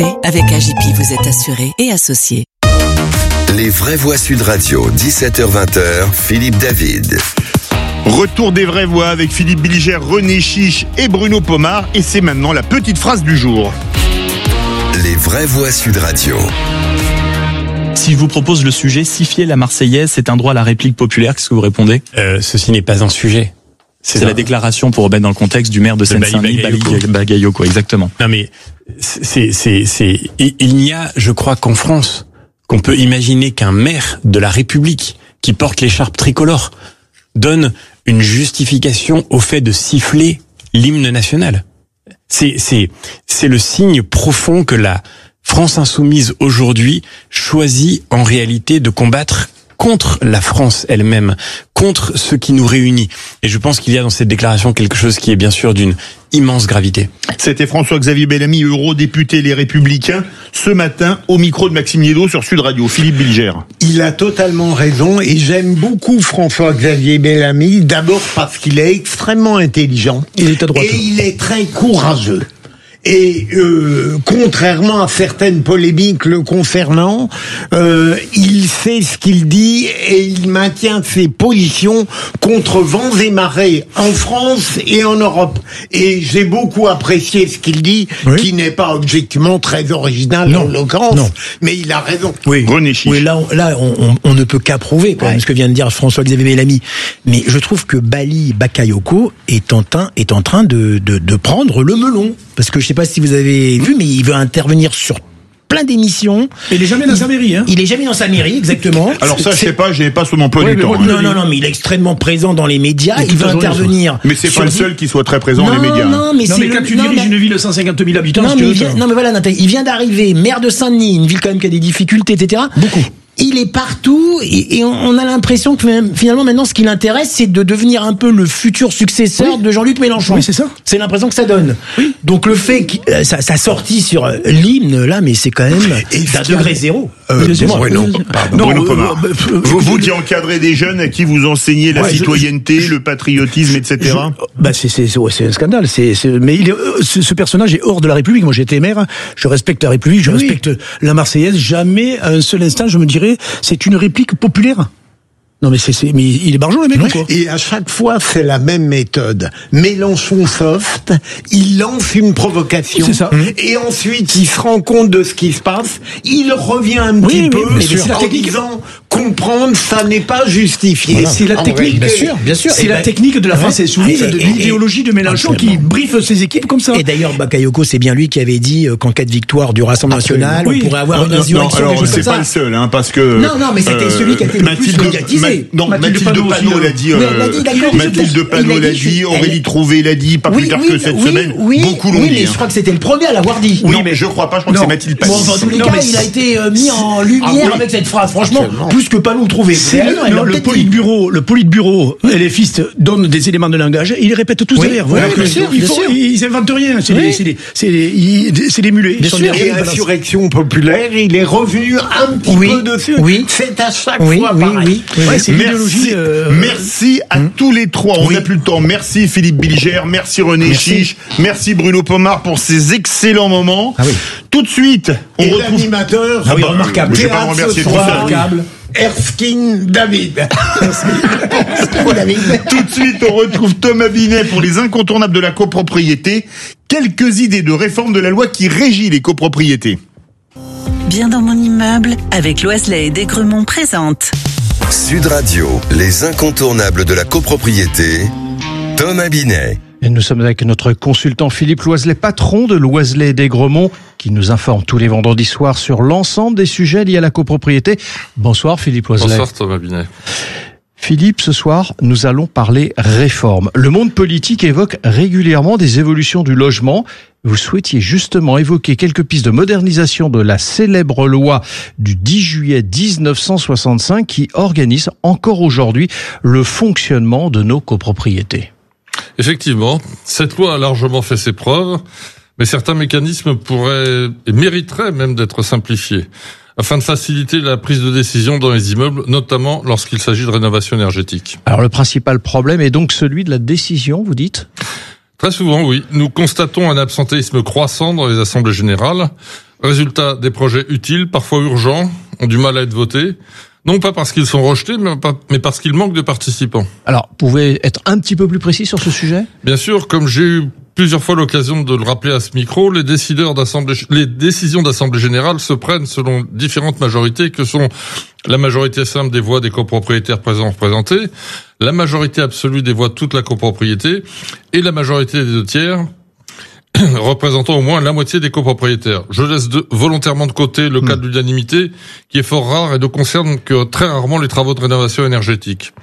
Avec AJP, vous êtes assuré et associé. Les vraies voix Sud Radio, 17h-20h, Philippe David. Retour des vraies voix avec Philippe Bilger, René Chiche et Bruno Pomar. Et c'est maintenant la petite phrase du jour. Les vraies voix Sud Radio. Si je vous propose le sujet « Siffler la Marseillaise, c'est un droit à la réplique populaire », qu'est-ce que vous répondez ? Ceci n'est pas un sujet. C'est la déclaration, pour remettre dans le contexte, du maire de Seine-Saint-Denis, Bali Bagayoko, exactement. Non mais, il n'y a, je crois qu'en France, qu'on peut imaginer qu'un maire de la République qui porte l'écharpe tricolore donne une justification au fait de siffler l'hymne national. C'est le signe profond que la France insoumise aujourd'hui choisit en réalité de combattre contre la France elle-même, contre ce qui nous réunit. Et je pense qu'il y a dans cette déclaration quelque chose qui est bien sûr d'une immense gravité. C'était François-Xavier Bellamy, eurodéputé Les Républicains, ce matin au micro de Maxime Yedot sur Sud Radio. Philippe Bilger. Il a totalement raison et j'aime beaucoup François-Xavier Bellamy, d'abord parce qu'il est extrêmement intelligent. Il est à droite. Et il est très courageux. Et contrairement à certaines polémiques le concernant, il sait ce qu'il dit et il maintient ses positions contre vents et marées en France et en Europe. Et j'ai beaucoup apprécié ce qu'il dit, qui n'est pas objectivement très original en l'occurrence, mais il a raison. Oui, là on ne peut qu'approuver ce que vient de dire François-Xavier Bellamy. Mais je trouve que Bali Bagayoko est en train de prendre le melon. Parce que je sais pas si vous avez vu, mais il veut intervenir sur plein d'émissions. Et il est jamais dans sa mairie, hein. Il est jamais dans sa mairie, exactement. Alors ça, je sais pas, j'ai pas son emploi du temps. Non, mais il est extrêmement présent dans les médias. Il veut intervenir. Mais c'est pas le seul qui soit très présent dans les médias. Non, mais quand tu diriges une ville de 150 000 habitants, non, mais voilà, Nathalie, il vient d'arriver, maire de Saint-Denis, une ville quand même qui a des difficultés, etc. Beaucoup. Il est partout et on a l'impression que finalement maintenant ce qui l'intéresse c'est de devenir un peu le futur successeur de Jean-Luc Mélenchon. Oui, c'est ça. C'est l'impression que ça donne. Oui. Donc le fait que sa sortie sur l'hymne là, mais c'est quand même d'un degré zéro. Bruno Pomar. Vous qui encadrez des jeunes à qui vous enseignez la citoyenneté, le patriotisme, etc. C'est un scandale. Mais ce personnage est hors de la République. Moi, j'ai été maire. Je respecte la République. Je respecte la Marseillaise. Jamais à un seul instant je me dirais c'est une réplique populaire. Non mais mais il est barjot le mec ou quoi ? Et à chaque fois c'est la même méthode. Mélenchon soft, il lance une provocation. C'est ça. Et ensuite il se rend compte de ce qui se passe, il revient un petit peu en disant comprendre ça n'est pas justifié. Voilà. C'est la technique, bien sûr. C'est la technique de la France insoumise, de l'idéologie de Mélenchon qui briefe ses équipes comme ça. Et d'ailleurs Bakayoko c'est bien lui qui avait dit qu'en cas de victoire du Rassemblement National, on pourrait avoir une insurrection. Alors c'est pas le seul, parce que non mais c'était celui qui a été le plus médiatisé. Mathilde Panot l'a dit. Mathilde Panot l'a dit. Aurélie Trouvé l'a dit. Pas plus tard que cette semaine. Beaucoup l'ont dit. Oui, mais je crois que c'était le premier à l'avoir dit. Oui, mais je crois pas. Je crois que c'est Mathilde Panot. En tous les cas, il a été mis en lumière avec cette phrase. Franchement, plus que Panot Trouvé. Le politburo, les fistes donnent des éléments de langage. Ils les répètent tous derrière. Ils inventent rien. C'est des mulets. Et l'insurrection populaire, il est revenu un petit peu dessus. C'est à chaque fois pareil. Merci à tous les trois. On n'a plus le temps. Merci Philippe Bilger, merci René Chiche, merci Bruno Pomar pour ces excellents moments. Tout de suite, on retrouve l'animateur. Remarquable. Je vais pas remercier tout seul. Erskine David. Tout de suite, on retrouve Thomas Binet pour les incontournables de la copropriété. Quelques idées de réforme de la loi qui régit les copropriétés. Bien dans mon immeuble, avec Loiselet et Desgremont présente. Sud Radio, les incontournables de la copropriété. Thomas Binet. Et nous sommes avec notre consultant Philippe Loiselet, patron de Loiselet et Desgremont, qui nous informe tous les vendredis soirs sur l'ensemble des sujets liés à la copropriété. Bonsoir Philippe Loiselet. Bonsoir Thomas Binet. Philippe, ce soir, nous allons parler réforme. Le monde politique évoque régulièrement des évolutions du logement. Vous souhaitiez justement évoquer quelques pistes de modernisation de la célèbre loi du 10 juillet 1965 qui organise encore aujourd'hui le fonctionnement de nos copropriétés. Effectivement, cette loi a largement fait ses preuves, mais certains mécanismes pourraient et mériteraient même d'être simplifiés, afin de faciliter la prise de décision dans les immeubles, notamment lorsqu'il s'agit de rénovation énergétique. Alors le principal problème est donc celui de la décision, vous dites ? Très souvent, oui. Nous constatons un absentéisme croissant dans les assemblées générales. Résultat, des projets utiles, parfois urgents, ont du mal à être votés. Non pas parce qu'ils sont rejetés, mais parce qu'il manque de participants. Alors, vous pouvez être un petit peu plus précis sur ce sujet ? Bien sûr, comme j'ai eu plusieurs fois l'occasion de le rappeler à ce micro, les décisions d'Assemblée générale se prennent selon différentes majorités que sont la majorité simple des voix des copropriétaires présents représentés, la majorité absolue des voix de toute la copropriété et la majorité des 2/3 représentant au moins la moitié des copropriétaires. Je laisse volontairement de côté le cas de l'unanimité, qui est fort rare et ne concerne que très rarement les travaux de rénovation énergétique.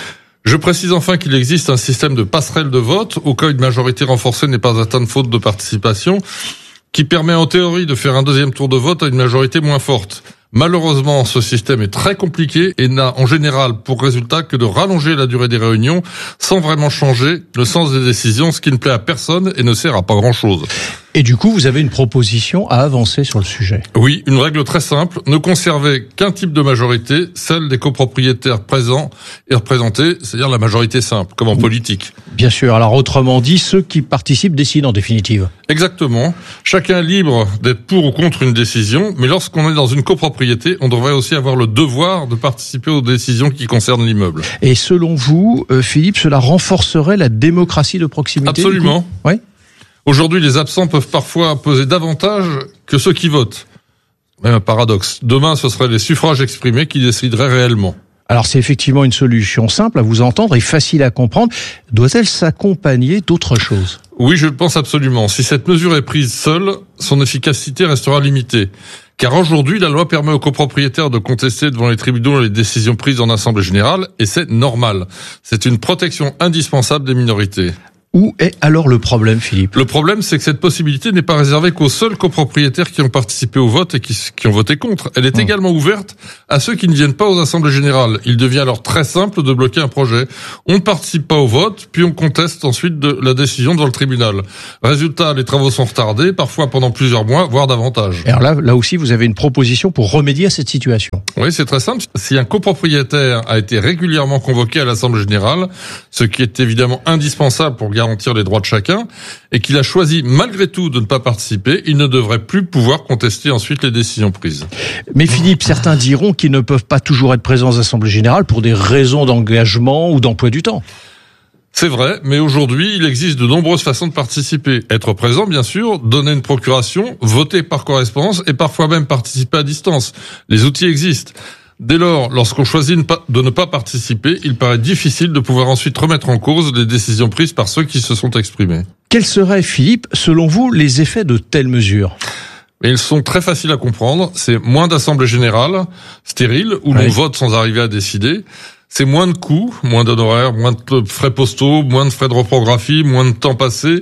Je précise enfin qu'il existe un système de passerelle de vote, au cas où une majorité renforcée n'est pas atteinte faute de participation, qui permet en théorie de faire un deuxième tour de vote à une majorité moins forte. Malheureusement, ce système est très compliqué et n'a en général pour résultat que de rallonger la durée des réunions sans vraiment changer le sens des décisions, ce qui ne plaît à personne et ne sert à pas grand-chose. Et du coup, vous avez une proposition à avancer sur le sujet. Oui, une règle très simple, ne conserver qu'un type de majorité, celle des copropriétaires présents et représentés, c'est-à-dire la majorité simple, comme en politique. Bien sûr, alors autrement dit, ceux qui participent décident en définitive. Exactement. Chacun est libre d'être pour ou contre une décision, mais lorsqu'on est dans une copropriété, on devrait aussi avoir le devoir de participer aux décisions qui concernent l'immeuble. Et selon vous, Philippe, cela renforcerait la démocratie de proximité ? Absolument. Oui. Aujourd'hui, les absents peuvent parfois peser davantage que ceux qui votent. Même un paradoxe. Demain, ce seraient les suffrages exprimés qui décideraient réellement. Alors c'est effectivement une solution simple à vous entendre et facile à comprendre. Doit-elle s'accompagner d'autre chose ? Oui, je le pense absolument. Si cette mesure est prise seule, son efficacité restera limitée. Car aujourd'hui, la loi permet aux copropriétaires de contester devant les tribunaux les décisions prises en assemblée générale, et c'est normal. C'est une protection indispensable des minorités. Où est alors le problème, Philippe ? Le problème, c'est que cette possibilité n'est pas réservée qu'aux seuls copropriétaires qui ont participé au vote et qui ont voté contre. Elle est également ouverte à ceux qui ne viennent pas aux assemblées générales. Il devient alors très simple de bloquer un projet. On ne participe pas au vote, puis on conteste ensuite la décision devant le tribunal. Résultat, les travaux sont retardés, parfois pendant plusieurs mois, voire davantage. Et alors là aussi, vous avez une proposition pour remédier à cette situation. Oui, c'est très simple. Si un copropriétaire a été régulièrement convoqué à l'assemblée générale, ce qui est évidemment indispensable pour garantir les droits de chacun, et qu'il a choisi malgré tout de ne pas participer, il ne devrait plus pouvoir contester ensuite les décisions prises. Mais Philippe, certains diront qu'ils ne peuvent pas toujours être présents aux assemblées générales pour des raisons d'engagement ou d'emploi du temps. C'est vrai, mais aujourd'hui, il existe de nombreuses façons de participer. Être présent, bien sûr, donner une procuration, voter par correspondance et parfois même participer à distance. Les outils existent. Dès lors, lorsqu'on choisit de ne pas participer, il paraît difficile de pouvoir ensuite remettre en cause les décisions prises par ceux qui se sont exprimés. Quels seraient, Philippe, selon vous, les effets de telles mesures ? Mais ils sont très faciles à comprendre. C'est moins d'assemblées générales, stériles, où l'on vote sans arriver à décider. C'est moins de coûts, moins d'honoraires, moins de frais postaux, moins de frais de reprographie, moins de temps passé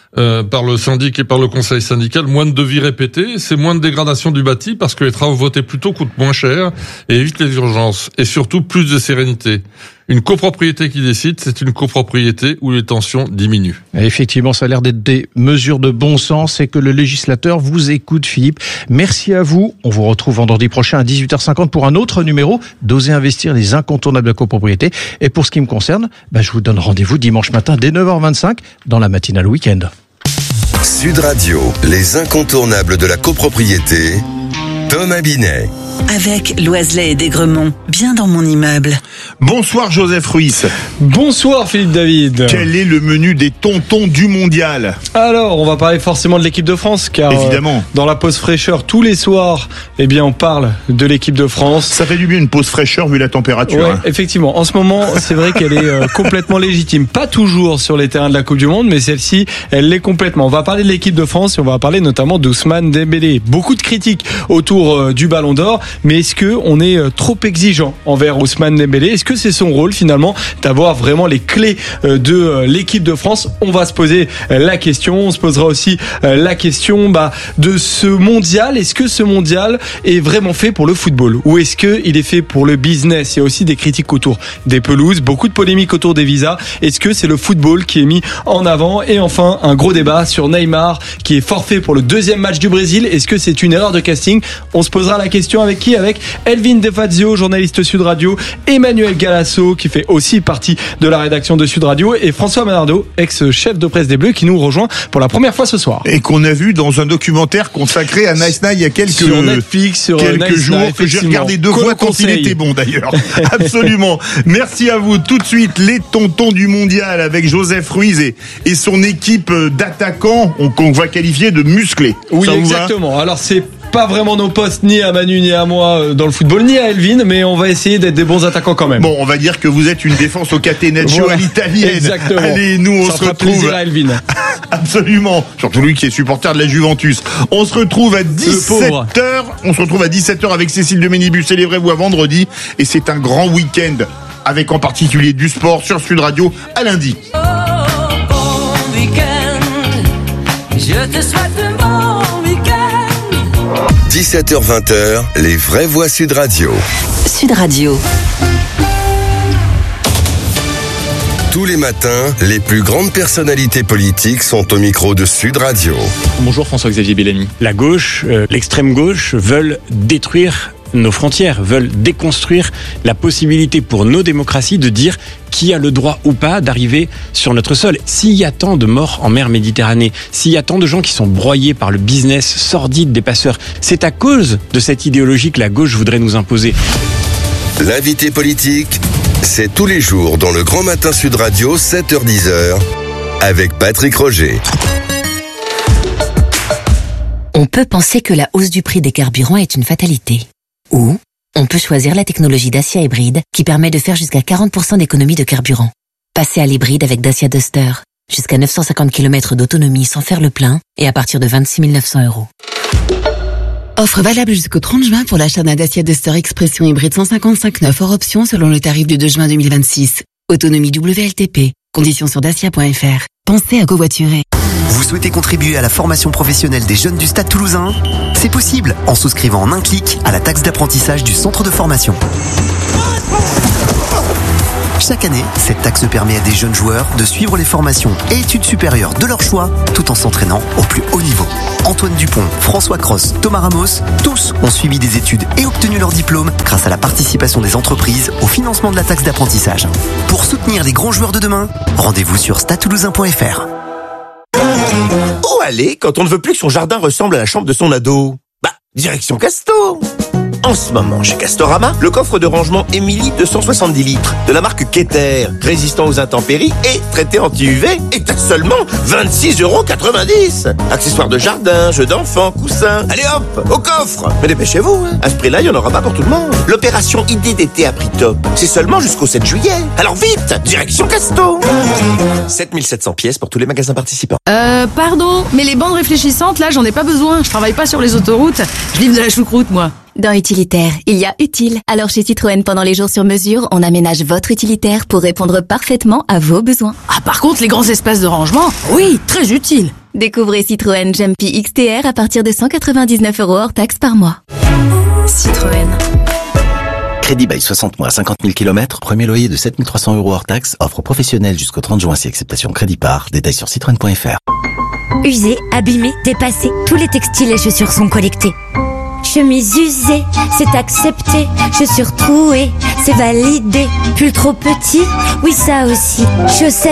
par le syndic et par le conseil syndical, moins de devis répétés, c'est moins de dégradation du bâti parce que les travaux votés plus tôt coûtent moins cher et évitent les urgences. Et surtout, plus de sérénité. Une copropriété qui décide, c'est une copropriété où les tensions diminuent. Et effectivement, ça a l'air d'être des mesures de bon sens et que le législateur vous écoute, Philippe. Merci à vous. On vous retrouve vendredi prochain à 18h50 pour un autre numéro d'Oser investir, les incontournables de la copropriété. Et pour ce qui me concerne, je vous donne rendez-vous dimanche matin dès 9h25 dans la matinale week-end. Sud Radio, les incontournables de la copropriété, Thomas Binet. Avec Loiselet et Desgremont, bien dans mon immeuble. Bonsoir Joseph Ruiz. Bonsoir Philippe David. Quel est le menu des tontons du mondial ? Alors, on va parler forcément de l'équipe de France, car évidemment, dans la pause fraîcheur, tous les soirs, on parle de l'équipe de France. Ça fait du bien une pause fraîcheur vu la température. Ouais, effectivement. En ce moment, c'est vrai qu'elle est complètement légitime. Pas toujours sur les terrains de la Coupe du Monde, mais celle-ci, elle l'est complètement. On va parler de l'équipe de France et on va parler notamment d'Ousmane Dembélé. Beaucoup de critiques autour du Ballon d'Or. Mais est-ce que on est trop exigeant envers Ousmane Dembélé ? Est-ce que c'est son rôle finalement d'avoir vraiment les clés de l'équipe de France ? On va se poser la question. On se posera aussi la question de ce mondial. Est-ce que ce mondial est vraiment fait pour le football ou est-ce que il est fait pour le business ? Il y a aussi des critiques autour des pelouses, beaucoup de polémiques autour des visas. Est-ce que c'est le football qui est mis en avant ? Et enfin, un gros débat sur Neymar qui est forfait pour le deuxième match du Brésil. Est-ce que c'est une erreur de casting ? On se posera la question avec qui? Avec Elvin Defazio, journaliste Sud Radio, Emmanuel Galasso, qui fait aussi partie de la rédaction de Sud Radio, et François Manardo, ex-chef de presse des Bleus, qui nous rejoint pour la première fois ce soir. Et qu'on a vu dans un documentaire consacré à Nice Night il y a quelques sur Netflix, sur quelques Nice jours, Night, que j'ai regardé 2 fois quand il était bon d'ailleurs. Absolument. Merci à vous. Tout de suite, les tontons du mondial avec Joseph Ruiz et son équipe d'attaquants qu'on va qualifier de musclés. Oui, exactement. Alors c'est pas vraiment nos postes ni à Manu ni à moi dans le football ni à Elvin, mais on va essayer d'être des bons attaquants quand même. Bon, on va dire que vous êtes une défense au catenaccio à l'italienne. Exactement. Allez, nous on se retrouve à Elvin. Absolument. Surtout lui qui est supporter de la Juventus. On se retrouve à 17h. On se retrouve à 17h avec Cécile de Ménibus. Célébrez-vous à vendredi et c'est un grand week-end avec en particulier du sport sur Sud Radio à lundi. Bon week-end. Je te souhaite un bon week-end. 17h-20h, les vraies voix Sud Radio. Sud Radio. Tous les matins, les plus grandes personnalités politiques sont au micro de Sud Radio. Bonjour François-Xavier Bellamy. La gauche, l'extrême gauche veulent détruire nos frontières, veulent déconstruire la possibilité pour nos démocraties de dire qui a le droit ou pas d'arriver sur notre sol. S'il y a tant de morts en mer Méditerranée, s'il y a tant de gens qui sont broyés par le business sordide des passeurs, c'est à cause de cette idéologie que la gauche voudrait nous imposer. L'invité politique, c'est tous les jours dans le Grand Matin Sud Radio, 7h-10h, avec Patrick Roger. On peut penser que la hausse du prix des carburants est une fatalité. Ou on peut choisir la technologie Dacia hybride qui permet de faire jusqu'à 40% d'économie de carburant. Passez à l'hybride avec Dacia Duster. Jusqu'à 950 km d'autonomie sans faire le plein et à partir de 26 900 €. Offre valable jusqu'au 30 juin pour l'achat d'un Dacia Duster Expression hybride 155/9 hors option selon le tarif du 2 juin 2026. Autonomie WLTP. Conditions sur dacia.fr. Pensez à covoiturer. Vous souhaitez contribuer à la formation professionnelle des jeunes du Stade Toulousain ? C'est possible en souscrivant en un clic à la taxe d'apprentissage du centre de formation. Chaque année, cette taxe permet à des jeunes joueurs de suivre les formations et études supérieures de leur choix tout en s'entraînant au plus haut niveau. Antoine Dupont, François Cross, Thomas Ramos, tous ont suivi des études et obtenu leur diplôme grâce à la participation des entreprises au financement de la taxe d'apprentissage. Pour soutenir les grands joueurs de demain, rendez-vous sur stadetoulousain.fr. Où aller quand on ne veut plus que son jardin ressemble à la chambre de son ado ? Direction Casto. En ce moment, chez Castorama, le coffre de rangement Emily de 170 litres de la marque Keter, résistant aux intempéries et traité anti-UV, est à seulement 26,90 €. Accessoires de jardin, jeux d'enfants, coussins. Allez hop, au coffre. Mais dépêchez-vous, hein. À ce prix-là, il n'y en aura pas pour tout le monde. L'opération idée d'été à prix top, c'est seulement jusqu'au 7 juillet. Alors vite, direction Casto. 7700 pièces pour tous les magasins participants. Pardon, mais les bandes réfléchissantes, là, j'en ai pas besoin. Je travaille pas sur les autoroutes. Je livre de la choucroute, moi. Dans Utilitaire, il y a utile. Alors chez Citroën, pendant les jours sur mesure, on aménage votre utilitaire pour répondre parfaitement à vos besoins. Ah, par contre, les grands espaces de rangement, oui, très utile. Découvrez Citroën Jumpy XTR à partir de 199 € hors taxe par mois. Citroën. Crédit bail 60 mois, 50 000 km, premier loyer de 7 300 € hors taxe, offre professionnelle jusqu'au 30 juin si acceptation crédit par, détails sur citroën.fr. Usés, abîmés, dépassés, tous les textiles et chaussures sont collectés. Chemise usée, c'est accepté. Chaussures trouées, c'est validé. Pull trop petit, oui ça aussi. Chaussettes